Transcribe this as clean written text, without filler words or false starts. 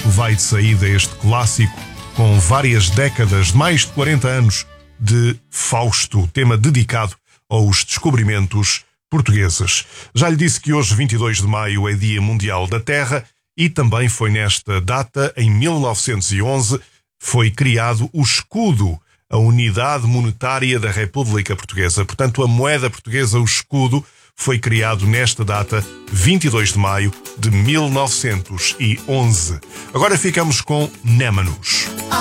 vai de saída este clássico com várias décadas, mais de 40 anos de Fausto, tema dedicado aos descobrimentos portugueses. Já lhe disse que hoje, 22 de maio, é Dia Mundial da Terra e também foi nesta data, em 1911, foi criado o escudo, a unidade monetária da República Portuguesa. Portanto, a moeda portuguesa, o escudo, foi criado nesta data, 22 de maio de 1911. Agora ficamos com Némanos.